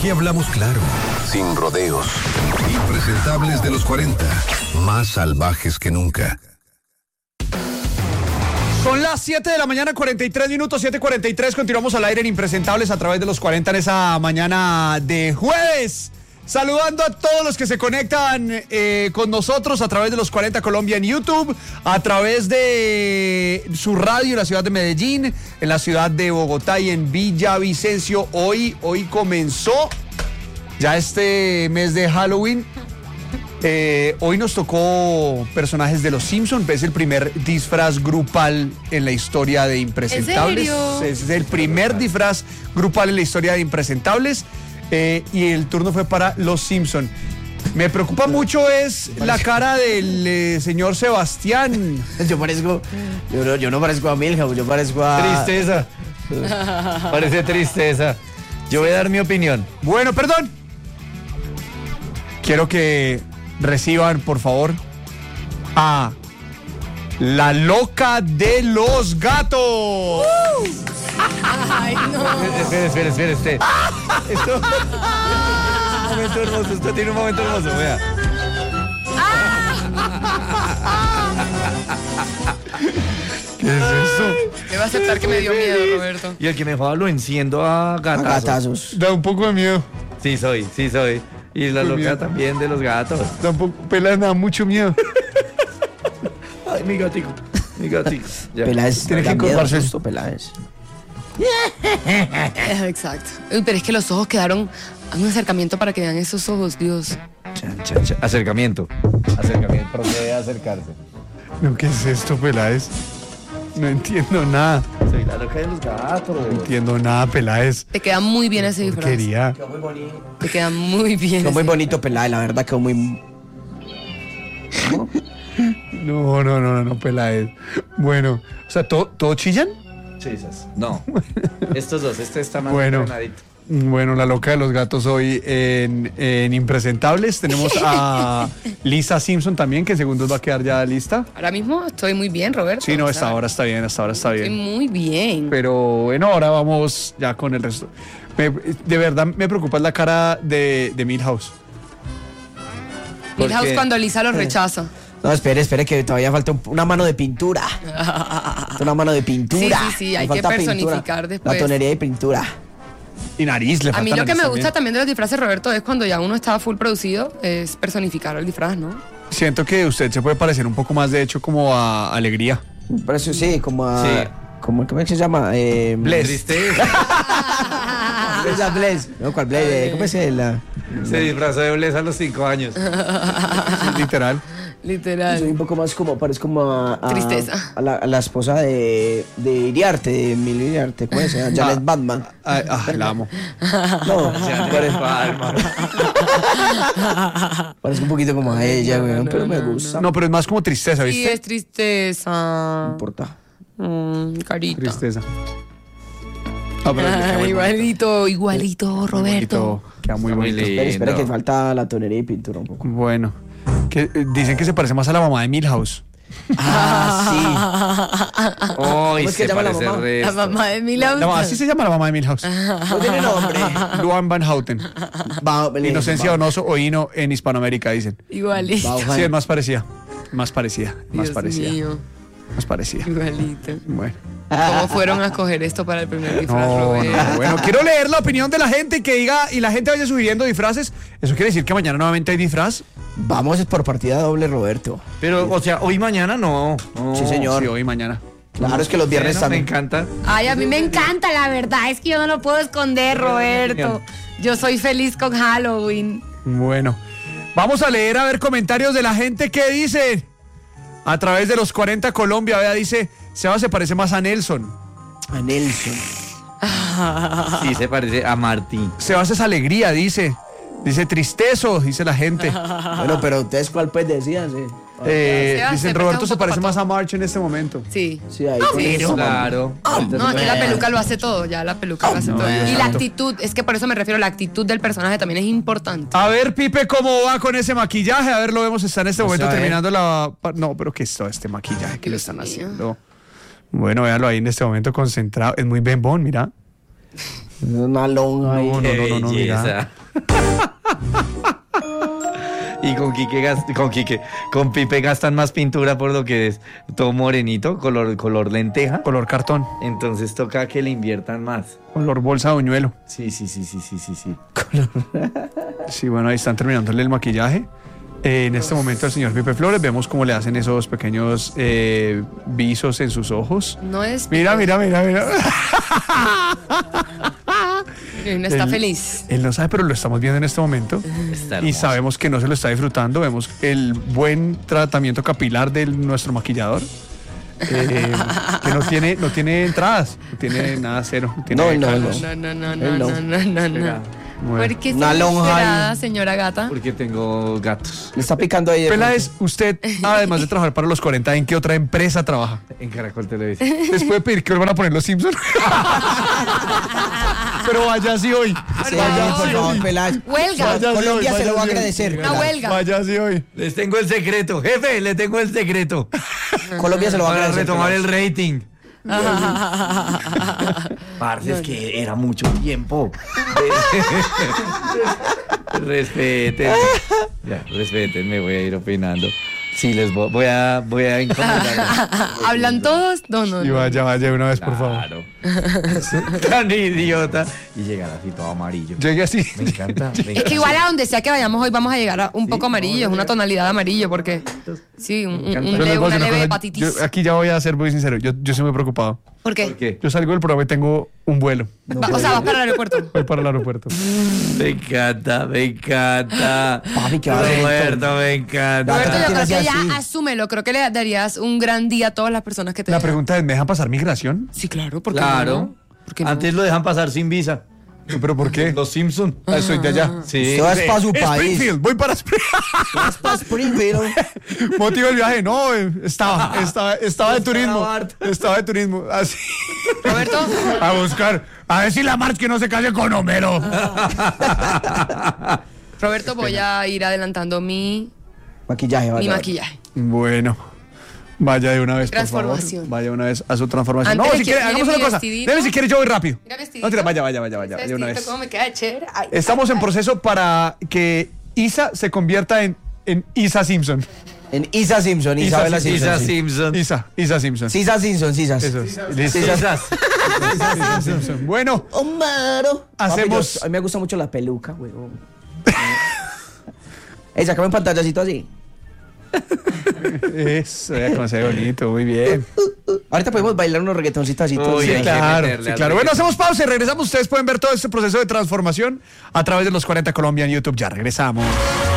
Aquí hablamos claro, sin rodeos. Impresentables de los 40, más salvajes que nunca. Son las 7 de la mañana, 43 minutos, 7:43. Continuamos al aire en Impresentables a través de los 40 en esa mañana de jueves. Saludando a todos los que se conectan con nosotros a través de los 40 Colombia en YouTube, a través de su radio en la ciudad de Medellín, en la ciudad de Bogotá y en Villavicencio. Hoy comenzó ya este mes de Halloween. Hoy nos tocó personajes de Los Simpsons. Es el primer disfraz grupal en la historia de Impresentables. ¿En serio? Es el primer disfraz grupal en la historia de Impresentables. Y el turno fue para Los Simpson. Me preocupa mucho es la cara del señor Sebastián. Yo no parezco a Milhouse, yo parezco a... Tristeza. Parece tristeza. Yo voy a dar mi opinión. Bueno, perdón. Quiero que reciban, por favor, a la loca de los gatos. Ay, no. Espere. Esto... un momento hermoso, esto tiene un momento hermoso, vea. ¿Qué es eso? Debo aceptar que me dio miedo, Roberto. Y el que me joda lo enciendo a gatazos. Gatazos. Da un poco de miedo. Sí soy. Y la Qué loca miedo. también de los gatos. Da un poco, Pelas, me da mucho miedo. Ay, mi gatico. Ya. Peláez, Tiene que da miedo, incorporarse. susto, Peláez. Exacto. Uy, pero es que los ojos quedaron a un acercamiento para que vean esos ojos, Dios. Chan. Acercamiento. Procede a acercarse. No, ¿qué es esto, Peláez? No entiendo nada. Soy la loca de los gatos. No entiendo nada, Peláez. Te queda muy bien ese disfraz. Quería. Te queda muy bien. Quedó muy ese- bonito Peláez, la verdad quedó muy... No, Peláez. Bueno, o sea, ¿todo chillan? Chisas. No. Estos dos. Este está más Bueno. entrenadito. Bueno, la loca de los gatos hoy en Impresentables. Tenemos a Lisa Simpson también, que según nos va a quedar ya lista. Ahora mismo estoy muy bien, Roberto. Sí, no, O hasta sea, ahora está bien, Estoy muy bien. Pero bueno, ahora vamos ya con el resto. De verdad me preocupa la cara de Milhouse. Milhouse porque- cuando Lisa lo rechaza. No, espere, que todavía falta una mano de pintura. Una mano de pintura. Sí, Me hay que falta personificar pintura. después. La tonería y pintura. Y nariz, le A falta mí lo que nariz me gusta también de los disfraces, Roberto, es cuando ya uno está full producido, es personificar el disfraz, ¿no? Siento que usted se puede parecer un poco más, de hecho, como a Alegría. Pero eso sí, como a... Sí. ¿Cómo es que se llama? Tristeza. Bless. Bless. No, ¿cuál Bless? ¿Cómo es la...? Se disfrazó de Bless a los 5 años. Literal. Literal. Soy un poco más como, parezco como a Tristeza. a la esposa de Iriarte, de Emilio Iriarte, ¿cómo se llama? Janet Batman. La amo. No, parezco un poquito como a ella, güey, pero me gusta. No, pero es más como tristeza, Sí, ¿viste? es tristeza. No importa. Carita. Tristeza. Ah, pero queda muy Igualito, Roberto. Queda muy Está muy bonito. lindo. Espera que falta la tonería y pintura un poco. Bueno. Dicen que se parece más a la mamá de Milhouse. Ah, Hoy ¿Cómo es que se llama la parece mamá? el La resto. mamá de Milhouse. No, así se llama la mamá de Milhouse. sí. No tiene nombre. Luan Van Houten. Inocencia Donoso o Hino en Hispanoamérica, dicen. Igualito. Sí, es más parecida. Más Dios parecida. mío, Más parecida. igualito. Bueno. ¿Cómo fueron a escoger esto para el primer disfraz, No, Roberto? bueno, quiero leer la opinión de la gente que diga y la gente vaya sugiriendo disfraces. ¿Eso quiere decir que mañana nuevamente hay disfraz? Vamos por partida doble, Roberto. Pero, o sea, hoy mañana no. Sí, señor. Sí, hoy y mañana. Claro, es que los viernes Me también. encanta. Ay, a mí me encanta, la verdad. Es que yo no lo puedo esconder, Roberto. Yo soy feliz con Halloween. Bueno, vamos a leer a ver comentarios de la gente que dice a través de los 40 Colombia. Vea, dice, Seba se parece más a Nelson. A Nelson. Sí, se parece a Martín. Sebas es alegría, dice. Dice tristezo, dice la gente. Bueno, pero ustedes cuál pues decían, sí. Sebas Dicen se Roberto presta se un poco parece pa' más a March en este momento. Sí. Sí, ahí con pero- eso. Claro. No, aquí la peluca lo hace todo, ya la peluca lo hace todo. Dios Y la santo. actitud, es que por eso me refiero, la actitud del personaje también es importante. A ver, Pipe, ¿cómo va con ese maquillaje? A ver, lo vemos, está en este momento a ver. terminando la... No, pero ¿qué es todo este maquillaje que le Dios están mío. haciendo? Bueno, véanlo ahí en este momento concentrado. Es muy bembón, mira. Una lonja ahí. No, Qué mira. belleza. Y con Pipe gastan más pintura por lo que es todo morenito, color lenteja. Color cartón, Entonces toca que le inviertan más. color bolsa de buñuelo. Sí. Sí, bueno, ahí están terminándole el maquillaje. En este momento al señor Pipe Flores vemos cómo le hacen esos pequeños visos en sus ojos. No es. Mira. No está feliz. Él no sabe, pero lo estamos viendo en este momento. Está Y hermoso. sabemos que no se lo está disfrutando. Vemos el buen tratamiento capilar de nuestro maquillador. Que no tiene entradas, no tiene nada, cero. No tiene No. cargos. No. Bueno. ¿Por qué Una está lonja desesperada, señora gata? Porque tengo gatos Le está picando ahí. Peláez, usted, además de trabajar para los 40, ¿en qué otra empresa trabaja? en Caracol Televisión. ¿Les puede pedir que vuelvan a poner los Simpsons? Pero vaya así hoy. Vaya Por así favor, hoy. Peláez. Huelga. Vaya así Colombia hoy, se lo va a vaya así hoy. agradecer. Una huelga. Vaya así hoy. Les tengo el secreto, jefe, le tengo el secreto. Colombia se lo va a Para agradecer. retomar Peláez. el rating. Parce, es que era mucho tiempo. Respeten. Ya, respétenme, voy a ir opinando. Sí, les voy a incomodar. ¿Hablan todos? No. Y vaya de una vez, por favor. Claro. Tan idiota. Y llegar así todo amarillo. Llegue así. Me encanta. Es que igual a donde sea que vayamos hoy vamos a llegar a un poco amarillo, es una tonalidad de amarillo, porque sí, Pero les voy a una decir leve una cosa, hepatitis. yo aquí ya voy a ser muy sincero. Yo estoy muy preocupado. ¿Por qué? ¿Por qué? Yo salgo del programa y tengo un vuelo. O sea, vas para el aeropuerto. Voy para el aeropuerto. Me encanta. Papi, ¿qué va a hacer Roberto, me encanta. Roberto, yo creo que así. ya asúmelo, creo que le darías un gran día a todas las personas que te La vean. pregunta es, ¿me dejan pasar migración? Sí, claro, porque Claro. ¿Por qué no? Antes lo dejan pasar sin visa. ¿Pero por qué? Los Simpson. Ah, soy de allá. Sí. Usted va para su país. Springfield, voy para Springfield. Vas para Springfield. Motivo del viaje, no, estaba de turismo. Estaba de turismo, así. Roberto, A buscar, a ver si la March que no se case con Homero. Roberto, voy a ir adelantando mi Maquillaje, vaya. maquillaje. Bueno, vaya de una vez, por favor. Transformación. Vaya de una vez a su transformación. Antes No, de si que quiere, mire hagamos mi una cosa. vestidito. Debe si quiere yo voy rápido. Mira vestidito. No, tira, vaya de una Ese vez. vestidito, ¿cómo me queda de chévere? Ay, Estamos en proceso para que Isa se convierta en Isa Simpson. En Isa Simpson, Isabela Simpson. Isa sí. Simpson. Isa Simpson. Isa Simpson, Sisas. Eso es. Listo. Sisas. Isa Simpson. Bueno, Homero. Hacemos- Papi, a mí me gusta mucho la peluca, weón. Ey, sácame un pantallacito así. eso, ya como se ve bonito, muy bien. Ahorita podemos bailar unos reggaetoncitos así. todos Uy, Sí, hay que claro, meterle sí, al claro. Bueno, reggaetón. hacemos pausa y regresamos. Ustedes pueden ver todo este proceso de transformación a través de los 40 Colombia en YouTube. Ya regresamos.